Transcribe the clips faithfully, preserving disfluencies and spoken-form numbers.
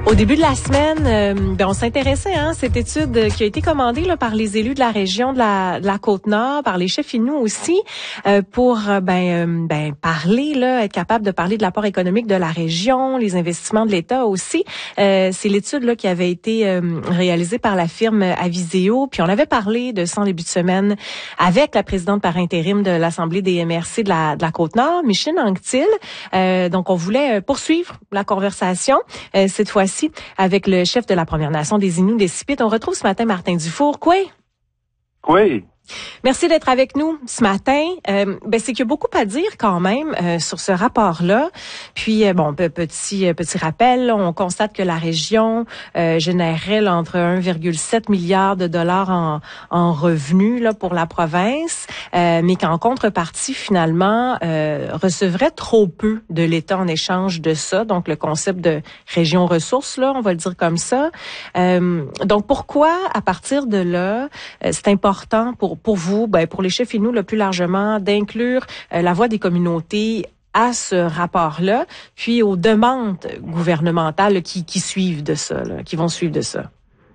Au début de la semaine, euh, ben on s'intéressait à hein, cette étude qui a été commandée là, par les élus de la région de la, de la Côte-Nord, par les chefs inuits aussi, euh, pour ben, euh, ben parler, là, être capable de parler de l'apport économique de la région, les investissements de l'État aussi. Euh, c'est l'étude là qui avait été euh, réalisée par la firme Aviseo, puis on avait parlé de ça en début de semaine avec la présidente par intérim de l'Assemblée des M R C de la, de la Côte-Nord, Micheline Anctil. Euh, donc on voulait poursuivre la conversation euh, cette fois-ci avec le chef de la Première Nation des Inuits des Sipites. On retrouve ce matin Martin Dufour. Quoi? Oui. Merci d'être avec nous ce matin. Euh, ben c'est qu'il y a beaucoup à dire quand même euh, sur ce rapport-là. Puis euh, bon, petit petit rappel, on constate que la région euh, générait là, entre un virgule sept milliard de dollars en, en revenus là pour la province, euh, mais qu'en contrepartie finalement euh, recevrait trop peu de l'État en échange de ça. Donc le concept de région ressources là, on va le dire comme ça. Euh, donc pourquoi à partir de là, euh, c'est important pour pour vous, ben pour les chefs inuits, le plus largement, d'inclure euh, la voix des communautés à ce rapport-là, puis aux demandes gouvernementales qui, qui suivent de ça, là, qui vont suivre de ça?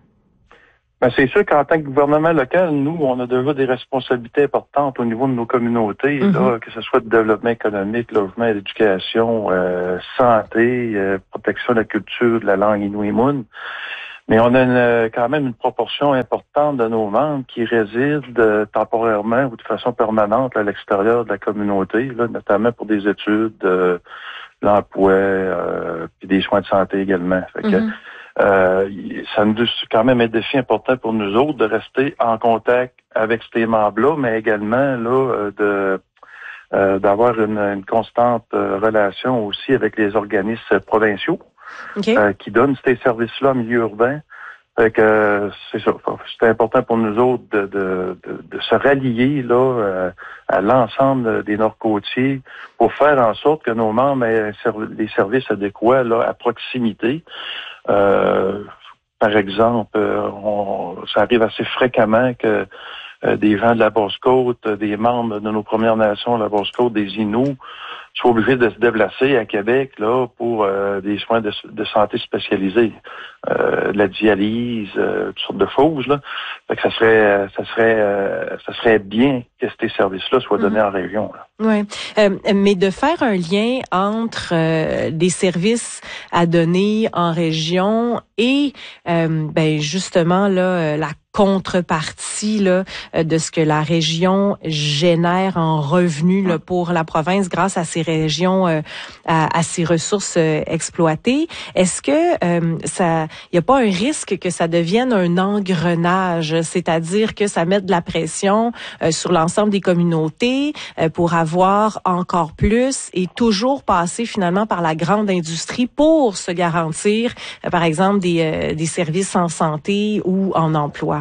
Ben, c'est sûr qu'en tant que gouvernement local, nous, on a déjà des responsabilités importantes au niveau de nos communautés, mm-hmm. là, que ce soit de développement économique, logement, éducation, euh, santé, euh, protection de la culture, de la langue inuit-moune. Mais on a une, quand même une proportion importante de nos membres qui résident euh, temporairement ou de façon permanente là, à l'extérieur de la communauté, là, notamment pour des études, euh, l'emploi, euh, puis des soins de santé également. Fait que, mm-hmm. euh, ça nous c'est quand même un défi important pour nous autres de rester en contact avec ces membres-là, mais également là de euh, d'avoir une, une constante euh, relation aussi avec les organismes provinciaux. Okay. Euh, qui donne ces services-là en milieu urbain. Fait que euh, c'est ça. C'est important pour nous autres de, de, de, de se rallier là euh, à l'ensemble des Nord-Côtiers pour faire en sorte que nos membres aient des services adéquats là à proximité. Euh, par exemple, on, ça arrive assez fréquemment que euh, des gens de la Basse-Côte, des membres de nos Premières Nations de la Basse-Côte, des Inuits, sont obligés de se déplacer à Québec là pour euh, des soins de, de santé spécialisés, euh, de la dialyse, euh, toutes sortes de choses là. Fait que ça serait, ça serait, euh, ça serait bien que ces services-là soient donnés mmh. en région. Là. Oui, euh, mais de faire un lien entre euh, des services à donner en région et euh, ben justement là la contrepartie là de ce que la région génère en revenus là, pour la province grâce à ces régions, euh, à, à ces ressources euh, exploitées. Est-ce que euh, ça, il y a pas un risque que ça devienne un engrenage, c'est-à-dire que ça mette de la pression euh, sur l'ensemble des communautés euh, pour avoir encore plus et toujours passer finalement par la grande industrie pour se garantir, euh, par exemple, des, euh, des services en santé ou en emploi?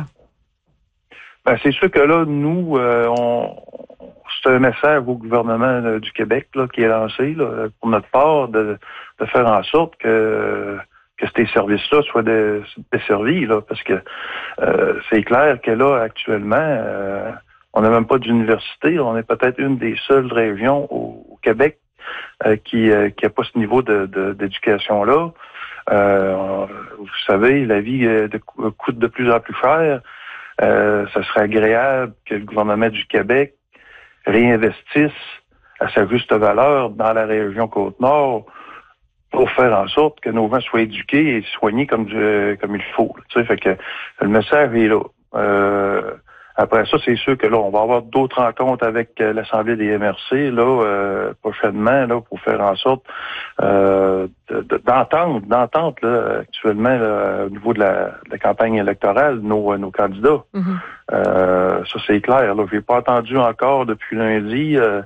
Ben, c'est sûr que là, nous, euh, on, c'est un message au gouvernement là, du Québec là, qui est lancé là, pour notre part de, de faire en sorte que que ces services-là soient de, desservis, là, parce que euh, c'est clair que là, actuellement, euh, on n'a même pas d'université. On est peut-être une des seules régions au, au Québec euh, qui euh, qui a pas ce niveau de, de d'éducation-là. Euh, vous savez, la vie euh, de, coûte de plus en plus cher. Euh, ça serait agréable que le gouvernement du Québec réinvestisse à sa juste valeur dans la région Côte-Nord pour faire en sorte que nos gens soient éduqués et soignés comme du, comme il faut. Tu sais, fait que le message est là. Euh, après ça, c'est sûr que là, on va avoir d'autres rencontres avec euh, l'Assemblée des M R C là euh, prochainement là pour faire en sorte euh, de, de, d'entendre, d'entendre là, actuellement là, au niveau de la, de la campagne électorale nos, nos candidats. Mm-hmm. Euh, ça c'est clair. Là, j'ai pas entendu encore depuis lundi euh,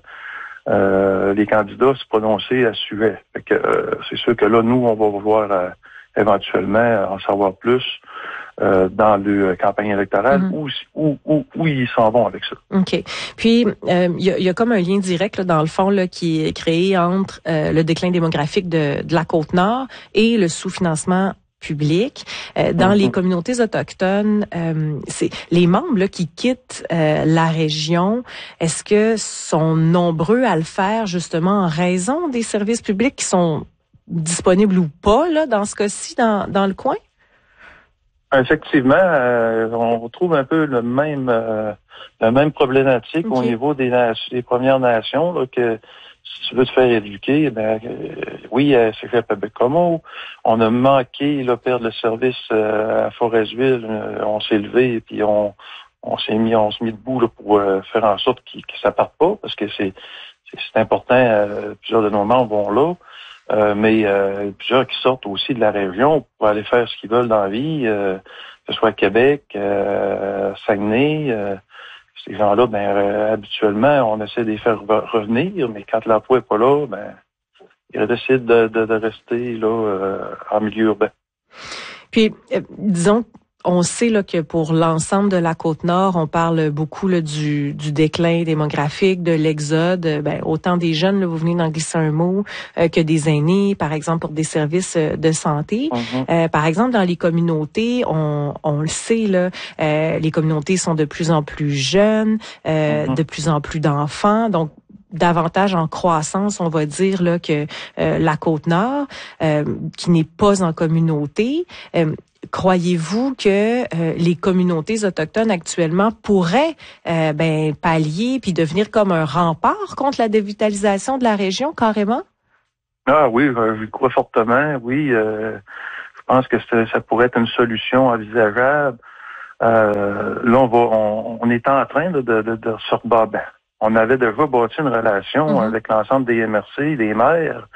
euh, les candidats se prononcer à ce sujet. Fait que euh, c'est sûr que là, nous, on va vouloir euh, éventuellement en savoir plus. Euh, dans le campagne électorale, mm-hmm. où, où, où ils s'en vont avec ça. OK. Puis, il euh, y, a, y a comme un lien direct, là, dans le fond, là, qui est créé entre euh, le déclin démographique de, de la Côte-Nord et le sous-financement public. Euh, dans mm-hmm. les communautés autochtones, euh, c'est les membres là, qui quittent euh, la région, est-ce que sont nombreux à le faire justement en raison des services publics qui sont disponibles ou pas là dans ce cas-ci dans dans le coin? Effectivement, euh, on retrouve un peu le même euh, la même problématique okay. au niveau des, des Premières Nations, là, que si tu veux te faire éduquer, ben euh, oui, à C F P B Como, on a manqué là, perdre le service euh, à Forestville, euh, on s'est levé et puis on on s'est mis on s'est mis debout là, pour euh, faire en sorte que, que ça parte pas, parce que c'est c'est, c'est important, euh, plusieurs de nos membres vont là. Euh, mais euh, plusieurs qui sortent aussi de la région pour aller faire ce qu'ils veulent dans la vie, euh, que ce soit Québec, euh, Saguenay. Euh, ces gens-là, ben euh, habituellement, on essaie de les faire revenir, mais quand l'emploi n'est pas là, ben ils décident de, de, de rester là euh, en milieu urbain. Puis, euh, disons, on sait là que pour l'ensemble de la Côte-Nord, on parle beaucoup là, du, du déclin démographique, de l'exode, ben, autant des jeunes, là, vous venez d'en glisser un mot, euh, que des aînés, par exemple, pour des services de santé. Mm-hmm. Euh, par exemple, dans les communautés, on, on le sait, là, euh, les communautés sont de plus en plus jeunes, euh, mm-hmm. de plus en plus d'enfants, donc davantage en croissance, on va dire là que euh, la Côte-Nord, euh, qui n'est pas en communauté. Euh, Croyez-vous que euh, les communautés autochtones actuellement pourraient euh, ben pallier puis devenir comme un rempart contre la dévitalisation de la région carrément? Ah oui, je crois fortement. Oui, euh, je pense que ça pourrait être une solution envisageable. Euh, là, on va, on, on est en train de, de, de, de se rebattre. On avait déjà bâti une relation mm-hmm. avec l'ensemble des M R C, des maires.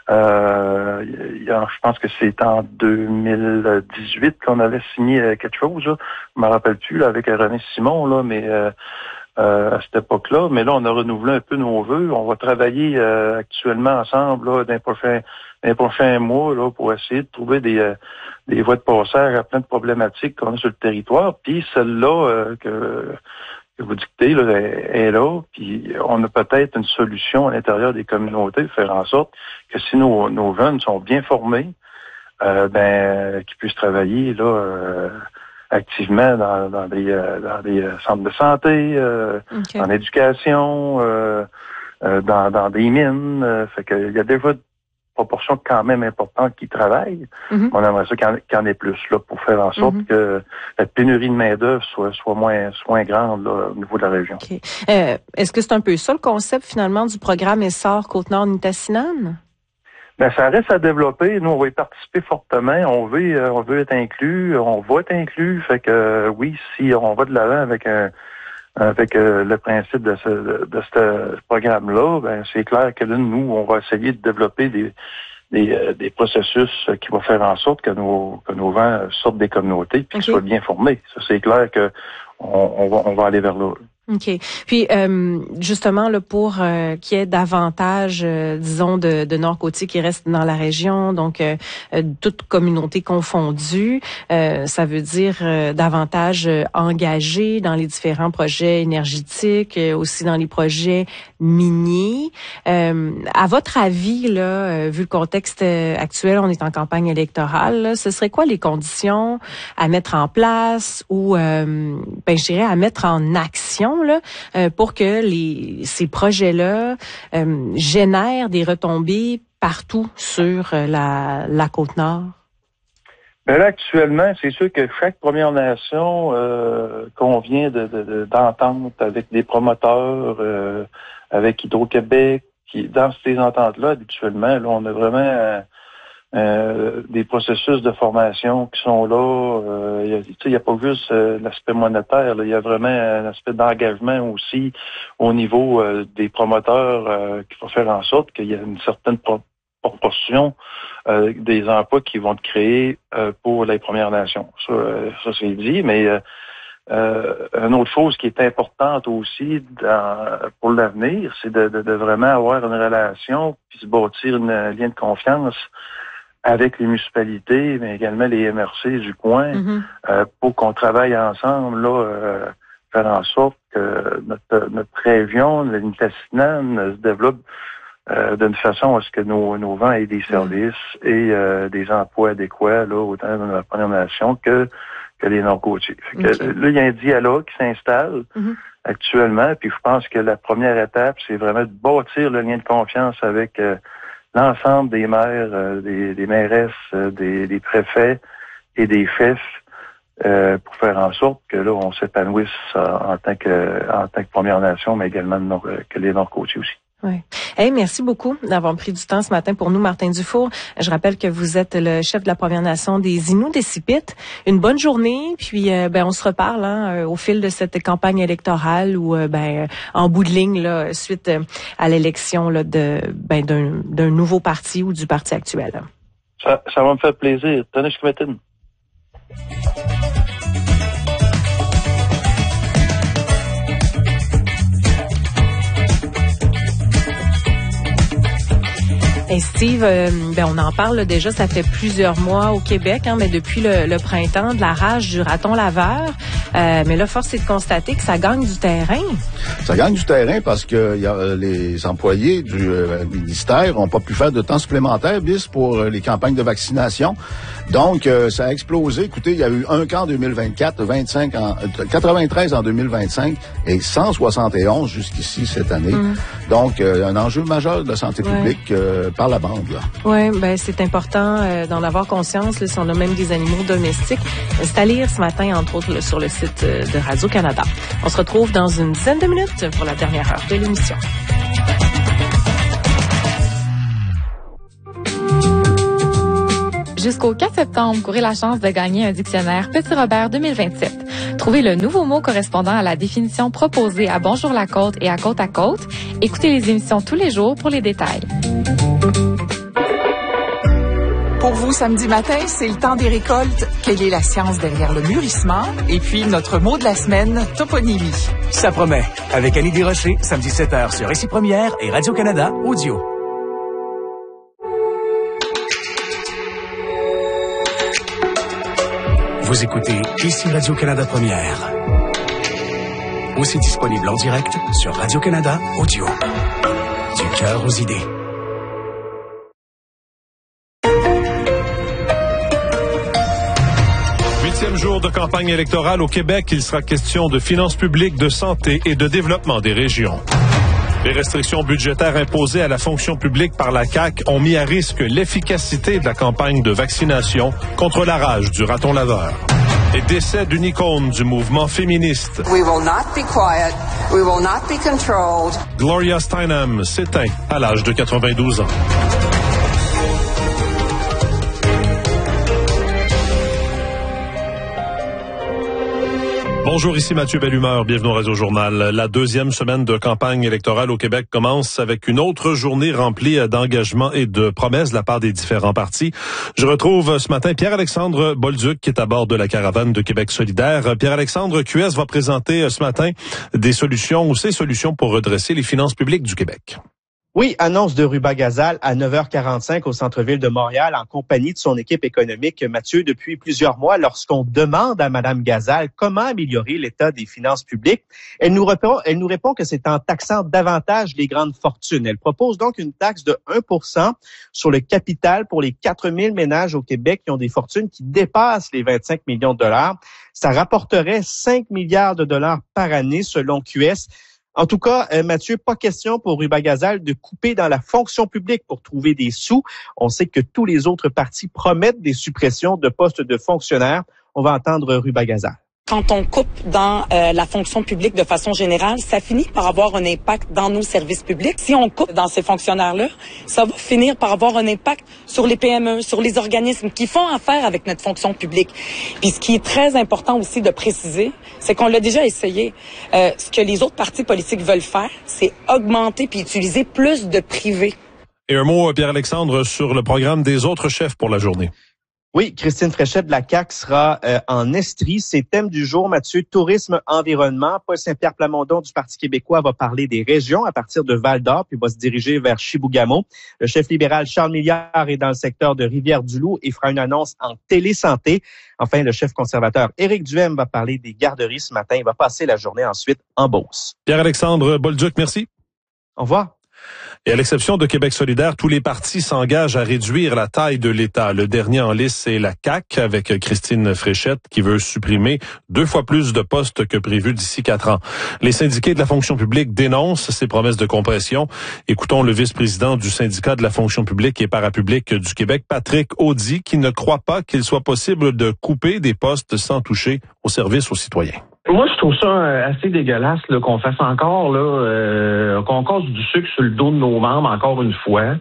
Euh, je pense que c'est en deux mille dix-huit qu'on avait signé quelque chose, là. Je me rappelle plus là, avec René Simon, là, mais euh, euh, à cette époque-là. Mais là, on a renouvelé un peu nos vœux. On va travailler euh, actuellement ensemble là, dans les prochains, dans les prochains mois là, pour essayer de trouver des, euh, des voies de passage à plein de problématiques qu'on a sur le territoire. Puis celle-là euh, que que vous dictez là, est là, puis on a peut-être une solution à l'intérieur des communautés de faire en sorte que si nos, nos jeunes sont bien formés, euh, ben qu'ils puissent travailler là euh, activement dans, dans des euh, dans des centres de santé, euh, okay. dans l'éducation, euh, euh, dans, dans des mines. Euh, fait que il y a déjà proportion quand même importante qui travaillent. Mm-hmm. On aimerait ça qu'il y, en, qu'il y en ait plus là pour faire en sorte mm-hmm. que la pénurie de main-d'œuvre soit, soit moins soit moins grande là, au niveau de la région. Okay. Euh, est-ce que c'est un peu ça le concept finalement du programme Essor Côte-Nord-Nitassinan? Ben ça reste à développer. Nous, on va y participer fortement. On veut euh, on veut être inclus. On va être inclus. Fait que euh, oui, si on va de l'avant avec un avec euh, le principe de ce de, de ce programme-là, ben c'est clair que là, nous, on va essayer de développer des des, euh, des processus qui vont faire en sorte que nos que nos gens sortent des communautés et qu'ils okay. soient bien formés. Ça, c'est clair que on, on va on va aller vers là. OK. Puis, euh, justement, là, pour euh, qu'il y ait davantage, euh, disons, de, de Nord-Côtiers qui restent dans la région, donc euh, euh, toute communauté confondue, euh, ça veut dire euh, davantage euh, engagés dans les différents projets énergétiques, euh, aussi dans les projets miniers. Euh, à votre avis, là, euh, vu le contexte actuel, on est en campagne électorale, là, ce serait quoi les conditions à mettre en place ou, euh, ben, je dirais, à mettre en action là, euh, pour que les ces projets-là euh, génèrent des retombées partout sur euh, la, la Côte-Nord? Ben là, actuellement, c'est sûr que chaque Première Nation euh, convient de, de, de, d'entente avec des promoteurs, euh, avec Hydro-Québec, qui dans ces ententes-là, habituellement, là, on a vraiment euh, Euh, des processus de formation qui sont là. Euh, y a, il n'y a pas juste euh, l'aspect monétaire, il y a vraiment un aspect d'engagement aussi au niveau euh, des promoteurs euh, qui vont faire en sorte qu'il y a une certaine pro- proportion euh, des emplois qui vont être créés euh, pour les Premières Nations. Ça, euh, ça c'est dit, mais euh, euh, une autre chose qui est importante aussi dans, pour l'avenir, c'est de, de, de vraiment avoir une relation puis se bâtir un lien de confiance avec les municipalités, mais également les M R C du coin, mm-hmm. euh, pour qu'on travaille ensemble, là, euh, faire en sorte que notre, notre région, la Nitassinan, se développe euh, d'une façon à ce que nos, nos vents aient des services mm-hmm. et euh, des emplois adéquats, là, autant dans la Première Nation que, que les Nord-Côtiers. Fait que, okay. Là, il y a un dialogue qui s'installe mm-hmm. actuellement, puis je pense que la première étape, c'est vraiment de bâtir le lien de confiance avec euh, l'ensemble des maires, euh, des, des mairesses, euh, des, des préfets et des chefs euh, pour faire en sorte que là, on s'épanouisse euh, en tant que en tant que Première Nation, mais également nord, que les Nord-Côtiers aussi. Oui. Hey, merci beaucoup d'avoir pris du temps ce matin pour nous, Martin Dufour. Je rappelle que vous êtes le chef de la Première Nation des Inuits des Sipites. Une bonne journée, puis euh, ben on se reparle hein, au fil de cette campagne électorale ou euh, ben en bout de ligne là, suite euh, à l'élection là, de ben d'un, d'un nouveau parti ou du parti actuel. Ça, ça va me faire plaisir. Tenez, je m'étonne. Et Steve, euh, ben on en parle déjà, ça fait plusieurs mois au Québec, hein, mais depuis le, le printemps, de la rage du raton laveur. Euh, mais là, force est de constater que ça gagne du terrain. Ça gagne du terrain parce que y a, euh, les employés du euh, ministère n'ont pas pu faire de temps supplémentaire, bis, pour euh, les campagnes de vaccination. Donc, euh, ça a explosé. Écoutez, il y a eu un cas en deux mille vingt-quatre, vingt-cinq en, euh, quatre-vingt-treize en deux mille vingt-cinq et cent soixante et onze jusqu'ici cette année. Mmh. Donc, euh, un enjeu majeur de la santé ouais. publique euh, par la bande. Oui, ben c'est important euh, d'en avoir conscience. Là, si on a même des animaux domestiques. C'est à lire ce matin, entre autres, là, sur le site euh, de Radio-Canada. On se retrouve dans une dizaine de minutes pour la dernière heure de l'émission. Jusqu'au quatre septembre, courez la chance de gagner un dictionnaire Petit Robert deux mille vingt-sept. Trouvez le nouveau mot correspondant à la définition proposée à Bonjour la Côte et à Côte à Côte. Écoutez les émissions tous les jours pour les détails. Pour vous, samedi matin, c'est le temps des récoltes. Quelle est la science derrière le mûrissement? Et puis, notre mot de la semaine, toponymie. Ça promet. Avec Annie Desrochers, samedi sept heures sur Récit Première et Radio-Canada Audio. Vous écoutez ici Radio-Canada Première. Aussi disponible en direct sur Radio-Canada Audio. Du cœur aux idées. Huitième jour de campagne électorale au Québec, il sera question de finances publiques, de santé et de développement des régions. Les restrictions budgétaires imposées à la fonction publique par la C A Q ont mis à risque l'efficacité de la campagne de vaccination contre la rage du raton laveur. Et décès d'une icône du mouvement féministe. We will not be quiet. We will not be controlled. Gloria Steinem s'éteint à l'âge de quatre-vingt-douze ans. Bonjour, ici Mathieu Bellumeur, bienvenue au Réseau Journal. La deuxième semaine de campagne électorale au Québec commence avec une autre journée remplie d'engagements et de promesses de la part des différents partis. Je retrouve ce matin Pierre-Alexandre Bolduc qui est à bord de la caravane de Québec solidaire. Pierre-Alexandre, Q S va présenter ce matin des solutions ou ces solutions pour redresser les finances publiques du Québec. Oui, annonce de Ruba Gazal à neuf heures quarante-cinq au centre-ville de Montréal en compagnie de son équipe économique. Mathieu, depuis plusieurs mois, lorsqu'on demande à Mme Gazal comment améliorer l'état des finances publiques, elle nous répond, elle nous répond que c'est en taxant davantage les grandes fortunes. Elle propose donc une taxe de un pour cent sur le capital pour les quatre mille ménages au Québec qui ont des fortunes qui dépassent les vingt-cinq millions de dollars. Ça rapporterait cinq milliards de dollars par année selon Q S. En tout cas, euh, Mathieu, pas question pour Ruba Gazal de couper dans la fonction publique pour trouver des sous. On sait que tous les autres partis promettent des suppressions de postes de fonctionnaires. On va entendre Ruba Gazal. Quand on coupe dans euh, la fonction publique de façon générale, ça finit par avoir un impact dans nos services publics. Si on coupe dans ces fonctionnaires-là, ça va finir par avoir un impact sur les P M E, sur les organismes qui font affaire avec notre fonction publique. Puis ce qui est très important aussi de préciser, c'est qu'on l'a déjà essayé. Euh, ce que les autres partis politiques veulent faire, c'est augmenter puis utiliser plus de privés. Et un mot, Pierre-Alexandre, sur le programme des autres chefs pour la journée. Oui, Christine Fréchette de la C A Q sera euh, en Estrie. Ses thèmes du jour, Mathieu, tourisme, environnement. Paul Saint-Pierre Plamondon du Parti québécois va parler des régions à partir de Val-d'Or, puis va se diriger vers Chibougamau. Le chef libéral Charles Milliard est dans le secteur de Rivière-du-Loup et fera une annonce en télésanté. Enfin, le chef conservateur Éric Duhaime va parler des garderies ce matin. Il va passer la journée ensuite en Beauce. Pierre-Alexandre Bolduc, merci. Au revoir. Et à l'exception de Québec solidaire, tous les partis s'engagent à réduire la taille de l'État. Le dernier en liste, c'est la C A Q, avec Christine Fréchette, qui veut supprimer deux fois plus de postes que prévu d'ici quatre ans. Les syndiqués de la fonction publique dénoncent ces promesses de compression. Écoutons le vice-président du syndicat de la fonction publique et parapublique du Québec, Patrick Audy, qui ne croit pas qu'il soit possible de couper des postes sans toucher au service aux citoyens. Moi, je trouve ça assez dégueulasse là, qu'on fasse encore, là, euh, qu'on casse du sucre sur le dos de nos membres encore une fois.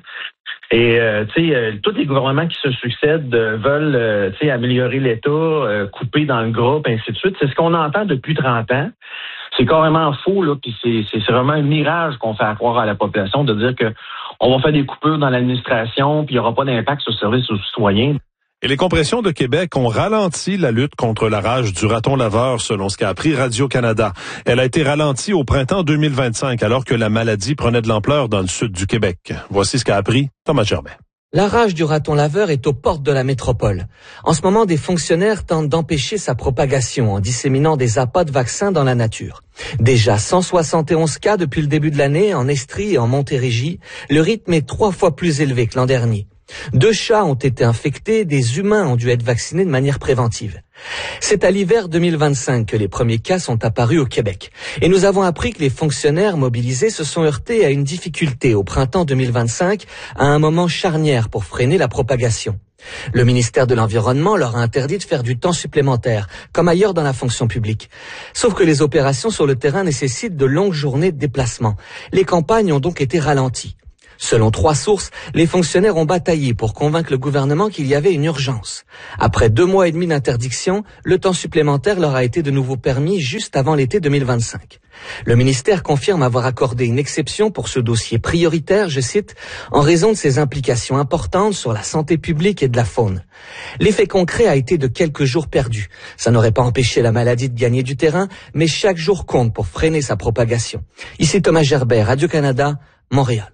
Et euh, tu sais, euh, tous les gouvernements qui se succèdent euh, veulent, euh, tu sais, améliorer l'État, euh, couper dans le gras, et ainsi de suite. C'est ce qu'on entend depuis trente ans. C'est carrément faux, là, puis c'est, c'est, c'est vraiment un mirage qu'on fait à croire à la population de dire que on va faire des coupures dans l'administration, puis il n'y aura pas d'impact sur le service aux citoyens. Et les compressions de Québec ont ralenti la lutte contre la rage du raton laveur, selon ce qu'a appris Radio-Canada. Elle a été ralentie au printemps deux mille vingt-cinq, alors que la maladie prenait de l'ampleur dans le sud du Québec. Voici ce qu'a appris Thomas Gerbet. La rage du raton laveur est aux portes de la métropole. En ce moment, des fonctionnaires tentent d'empêcher sa propagation en disséminant des appâts de vaccins dans la nature. Déjà cent soixante et onze cas depuis le début de l'année en Estrie et en Montérégie. Le rythme est trois fois plus élevé que l'an dernier. Deux chats ont été infectés, des humains ont dû être vaccinés de manière préventive. C'est à l'hiver deux mille vingt-cinq que les premiers cas sont apparus au Québec. Et nous avons appris que les fonctionnaires mobilisés se sont heurtés à une difficulté au printemps deux mille vingt-cinq, à un moment charnière pour freiner la propagation. Le ministère de l'Environnement leur a interdit de faire du temps supplémentaire, comme ailleurs dans la fonction publique. Sauf que les opérations sur le terrain nécessitent de longues journées de déplacement. Les campagnes ont donc été ralenties. Selon trois sources, les fonctionnaires ont bataillé pour convaincre le gouvernement qu'il y avait une urgence. Après deux mois et demi d'interdiction, le temps supplémentaire leur a été de nouveau permis juste avant l'été deux mille vingt-cinq. Le ministère confirme avoir accordé une exception pour ce dossier prioritaire, je cite, en raison de ses implications importantes sur la santé publique et de la faune. L'effet concret a été de quelques jours perdus. Ça n'aurait pas empêché la maladie de gagner du terrain, mais chaque jour compte pour freiner sa propagation. Ici Thomas Gerbet, Radio-Canada, Montréal.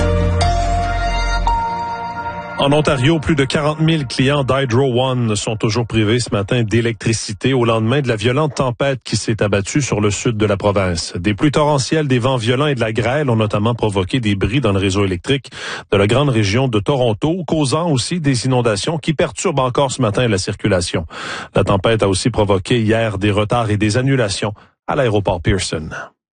En Ontario, plus de quarante mille clients d'Hydro One sont toujours privés ce matin d'électricité au lendemain de la violente tempête qui s'est abattue sur le sud de la province. Des pluies torrentielles, des vents violents et de la grêle ont notamment provoqué des bris dans le réseau électrique de la grande région de Toronto, causant aussi des inondations qui perturbent encore ce matin la circulation. La tempête a aussi provoqué hier des retards et des annulations à l'aéroport Pearson.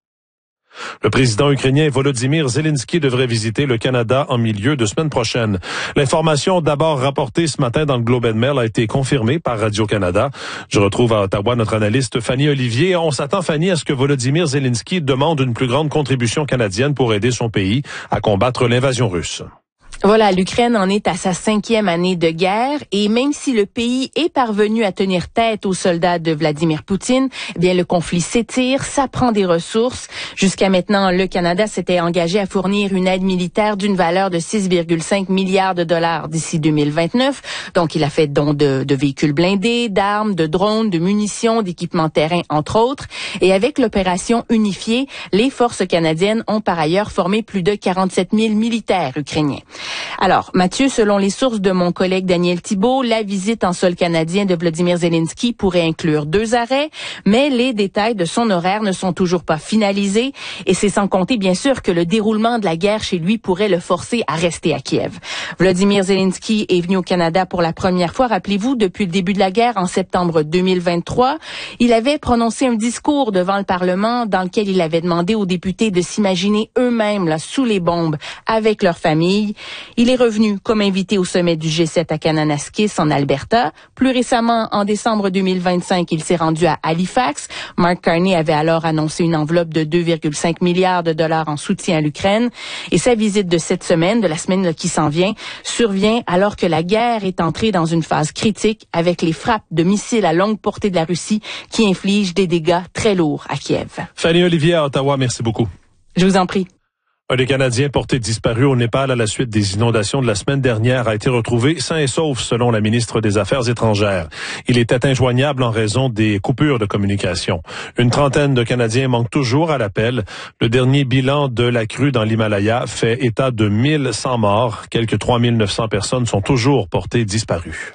Le président ukrainien Volodymyr Zelensky devrait visiter le Canada en milieu de semaine prochaine. L'information d'abord rapportée ce matin dans le Globe and Mail a été confirmée par Radio-Canada. Je retrouve à Ottawa notre analyste Fanny Olivier. On s'attend, Fanny, à ce que Volodymyr Zelensky demande une plus grande contribution canadienne pour aider son pays à combattre l'invasion russe. Voilà, l'Ukraine en est à sa cinquième année de guerre et même si le pays est parvenu à tenir tête aux soldats de Vladimir Poutine, eh bien le conflit s'étire, ça prend des ressources. Jusqu'à maintenant, le Canada s'était engagé à fournir une aide militaire d'une valeur de six virgule cinq milliards de dollars d'ici deux mille vingt-neuf. Donc, il a fait don de, de véhicules blindés, d'armes, de drones, de munitions, d'équipements terrain, entre autres. Et avec l'opération unifiée, les forces canadiennes ont par ailleurs formé plus de quarante-sept mille militaires ukrainiens. Alors, Mathieu, selon les sources de mon collègue Daniel Thibault, la visite en sol canadien de Volodymyr Zelensky pourrait inclure deux arrêts, mais les détails de son horaire ne sont toujours pas finalisés et c'est sans compter bien sûr que le déroulement de la guerre chez lui pourrait le forcer à rester à Kiev. Volodymyr Zelensky est venu au Canada pour la première fois, rappelez-vous, depuis le début de la guerre en septembre deux mille vingt-trois. Il avait prononcé un discours devant le Parlement dans lequel il avait demandé aux députés de s'imaginer eux-mêmes là, sous les bombes avec leur famille. Il est revenu comme invité au sommet du G sept à Kananaskis en Alberta. Plus récemment, en décembre deux mille vingt-cinq, il s'est rendu à Halifax. Mark Carney avait alors annoncé une enveloppe de deux virgule cinq milliards de dollars en soutien à l'Ukraine. Et sa visite de cette semaine, de la semaine là, qui s'en vient, survient alors que la guerre est entrée dans une phase critique avec les frappes de missiles à longue portée de la Russie qui infligent des dégâts très lourds à Kiev. Fanny Olivier à Ottawa, merci beaucoup. Je vous en prie. Un des Canadiens portés disparus au Népal à la suite des inondations de la semaine dernière a été retrouvé sain et sauf selon la ministre des Affaires étrangères. Il était injoignable en raison des coupures de communication. Une trentaine de Canadiens manquent toujours à l'appel. Le dernier bilan de la crue dans l'Himalaya fait état de mille cent morts. Quelques trois mille neuf cents personnes sont toujours portées disparues.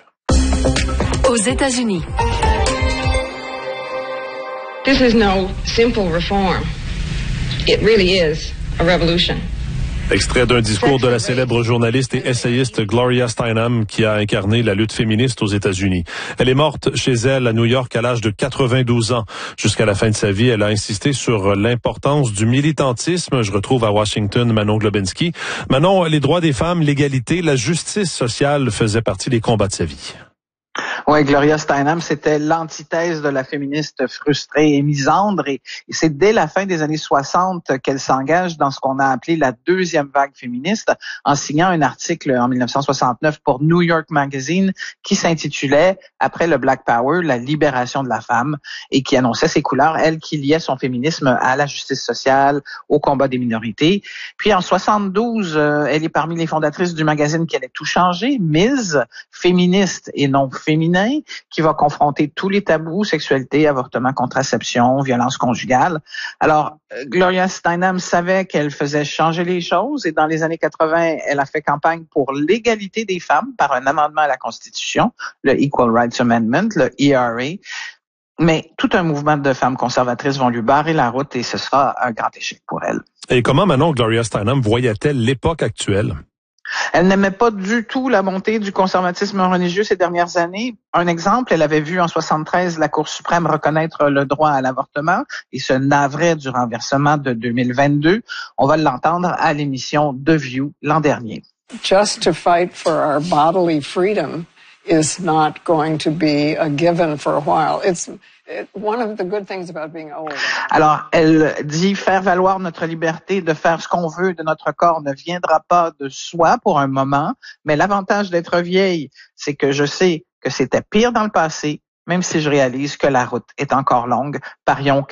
Aux États-Unis. This is no simple reform. It really is a revolution. Extrait d'un discours de la célèbre journaliste et essayiste Gloria Steinem qui a incarné la lutte féministe aux États-Unis. Elle est morte chez elle à New York à l'âge de quatre-vingt-douze ans. Jusqu'à la fin de sa vie, elle a insisté sur l'importance du militantisme. Je retrouve à Washington Manon Globinski. Manon, les droits des femmes, l'égalité, la justice sociale faisaient partie des combats de sa vie. Oui, Gloria Steinem, c'était l'antithèse de la féministe frustrée et misandre. Et, et c'est dès la fin des années soixante qu'elle s'engage dans ce qu'on a appelé la deuxième vague féministe en signant un article en dix-neuf cent soixante-neuf pour New York Magazine qui s'intitulait « Après le Black Power, la libération de la femme » et qui annonçait ses couleurs, elle qui liait son féminisme à la justice sociale, au combat des minorités. Puis en soixante-douze, euh, elle est parmi les fondatrices du magazine qui allait tout changer, Ms, féministe et non féminin, qui va confronter tous les tabous, sexualité, avortement, contraception, violence conjugale. Alors, Gloria Steinem savait qu'elle faisait changer les choses et dans les années quatre-vingt, elle a fait campagne pour l'égalité des femmes par un amendement à la Constitution, le Equal Rights Amendment, le E R A. Mais tout un mouvement de femmes conservatrices vont lui barrer la route et ce sera un grand échec pour elle. Et comment, Manon, Gloria Steinem voyait-elle l'époque actuelle? Elle n'aimait pas du tout la montée du conservatisme religieux ces dernières années. Un exemple, elle avait vu en soixante-treize la Cour suprême reconnaître le droit à l'avortement et se navrait du renversement de deux mille vingt-deux. On va l'entendre à l'émission The View l'an dernier. Just to fight for our bodily freedom is not going to be a given for a while. It's it, one of the good things about being old. Alors, elle dit faire valoir notre liberté de faire ce qu'on veut de notre corps ne viendra pas de soi pour un moment, mais l'avantage d'être vieille, c'est que je sais que c'était pire dans le passé, même si je réalise que la route est encore longue. Parions